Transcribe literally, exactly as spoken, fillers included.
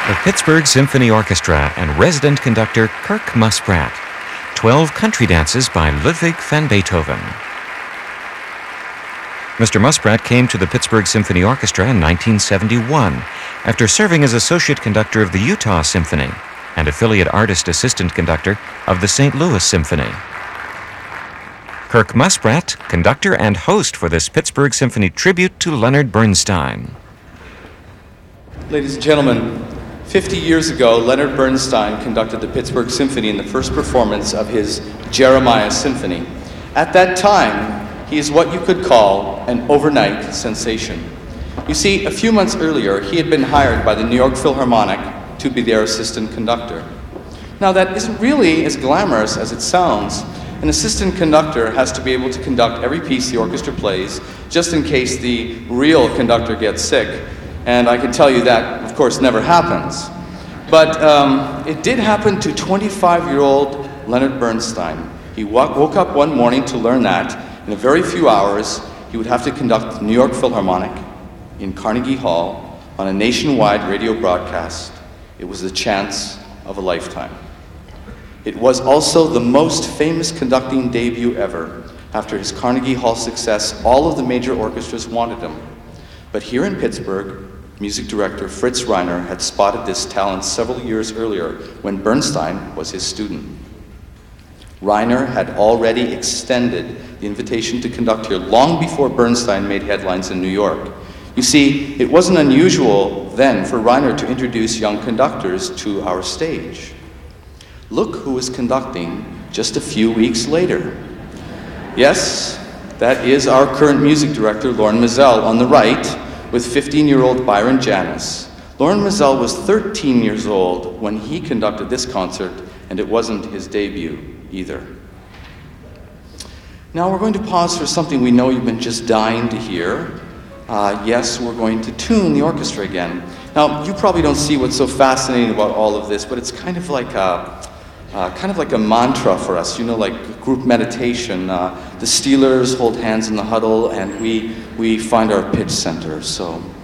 The Pittsburgh Symphony Orchestra and resident conductor Kirk Muspratt. Twelve country dances by Ludwig van Beethoven. Mister Muspratt came to the Pittsburgh Symphony Orchestra in nineteen seventy-one after serving as associate conductor of the Utah Symphony and affiliate artist assistant conductor of the Saint Louis Symphony. Kirk Muspratt, conductor and host for this Pittsburgh Symphony tribute to Leonard Bernstein. Ladies and gentlemen, fifty years ago, Leonard Bernstein conducted the Pittsburgh Symphony in the first performance of his Jeremiah Symphony. At that time, he is what you could call an overnight sensation. You see, a few months earlier, he had been hired by the New York Philharmonic to be their assistant conductor. Now, that isn't really as glamorous as it sounds. An assistant conductor has to be able to conduct every piece the orchestra plays, just in case the real conductor gets sick. And I can tell you that, of course, never happens. But um, it did happen to twenty-five-year-old Leonard Bernstein. He woke up one morning to learn that in a very few hours, he would have to conduct the New York Philharmonic in Carnegie Hall on a nationwide radio broadcast. It was the chance of a lifetime. It was also the most famous conducting debut ever. After his Carnegie Hall success, all of the major orchestras wanted him. But here in Pittsburgh, music director Fritz Reiner had spotted this talent several years earlier when Bernstein was his student. Reiner had already extended the invitation to conduct here long before Bernstein made headlines in New York. You see, it wasn't unusual then for Reiner to introduce young conductors to our stage. Look who was conducting just a few weeks later. Yes, that is our current music director, Loren Maazel, on the right, with fifteen-year-old Byron Janis. Loren Maazel was thirteen years old when he conducted this concert, and it wasn't his debut either. Now we're going to pause for something we know you've been just dying to hear. Uh, yes, we're going to tune the orchestra again. Now, you probably don't see what's so fascinating about all of this, but it's kind of like a, uh, kind of like a mantra for us, you know, like group meditation. Uh, the Steelers hold hands in the huddle, and we, we find our pitch center, so...